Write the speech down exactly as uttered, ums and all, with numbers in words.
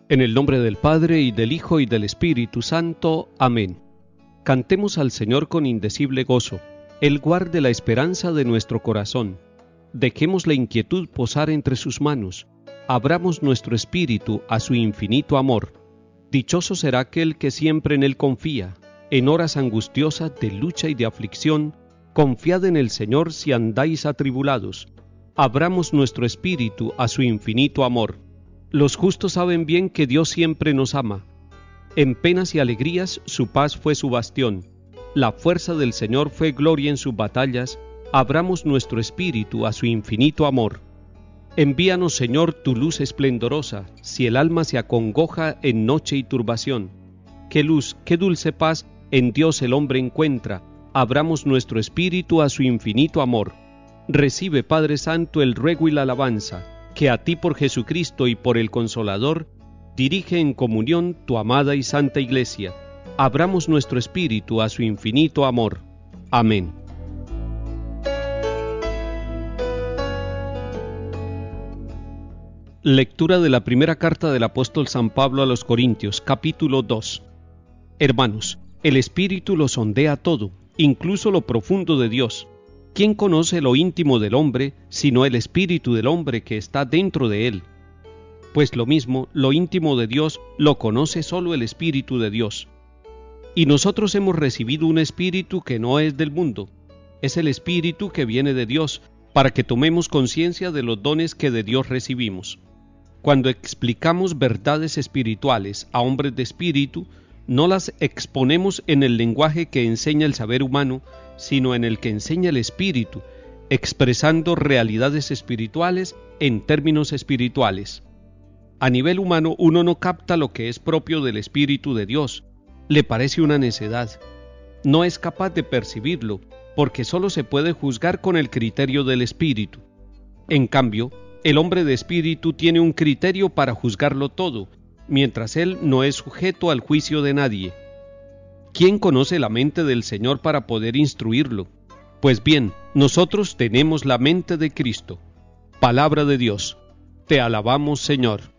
En el nombre del Padre, y del Hijo, y del Espíritu Santo. Amén. Cantemos al Señor con indecible gozo. Él guarde la esperanza de nuestro corazón. Dejemos la inquietud posar entre sus manos. Abramos nuestro espíritu a su infinito amor. Dichoso será aquel que siempre en Él confía. En horas angustiosas de lucha y de aflicción, confiad en el Señor si andáis atribulados. Abramos nuestro espíritu a su infinito amor. Los justos saben bien que Dios siempre nos ama. En penas y alegrías su paz fue su bastión. La fuerza del Señor fue gloria en sus batallas. Abramos nuestro espíritu a su infinito amor. Envíanos, Señor, tu luz esplendorosa, si el alma se acongoja en noche y turbación. Qué luz, qué dulce paz en Dios el hombre encuentra. Abramos nuestro espíritu a su infinito amor. Recibe, Padre Santo, el ruego y la alabanza, que a ti por Jesucristo y por el Consolador, dirige en comunión tu amada y santa Iglesia. Abramos nuestro espíritu a su infinito amor. Amén. Lectura de la primera carta del apóstol San Pablo a los Corintios, capítulo dos. Hermanos, el Espíritu lo sondea todo, incluso lo profundo de Dios. ¿Quién conoce lo íntimo del hombre, sino el espíritu del hombre que está dentro de él? Pues lo mismo, lo íntimo de Dios lo conoce solo el Espíritu de Dios. Y nosotros hemos recibido un espíritu que no es del mundo. Es el espíritu que viene de Dios, para que tomemos conciencia de los dones que de Dios recibimos. Cuando explicamos verdades espirituales a hombres de espíritu, no las exponemos en el lenguaje que enseña el saber humano, sino en el que enseña el Espíritu, expresando realidades espirituales en términos espirituales. A nivel humano uno no capta lo que es propio del Espíritu de Dios, le parece una necedad. No es capaz de percibirlo, porque solo se puede juzgar con el criterio del Espíritu. En cambio, el hombre de espíritu tiene un criterio para juzgarlo todo, mientras él no es sujeto al juicio de nadie. ¿Quién conoce la mente del Señor para poder instruirlo? Pues bien, nosotros tenemos la mente de Cristo. Palabra de Dios. Te alabamos, Señor.